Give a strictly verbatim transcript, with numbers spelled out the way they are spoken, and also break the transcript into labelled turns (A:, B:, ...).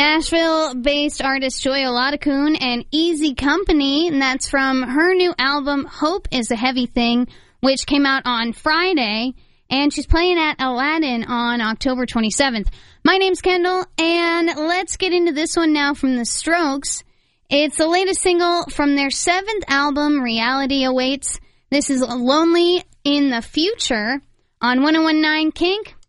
A: Nashville-based artist Joy Oladokun and Easy Company, and that's from her new album, Hope is a Heavy Thing, which came out on Friday, and she's playing at Aladdin on October twenty-seventh. My name's Kendall, and let's get into this one now from The Strokes. It's the latest single from their seventh album, Reality Awaits. This is Lonely in the Future on one oh one point nine Kink.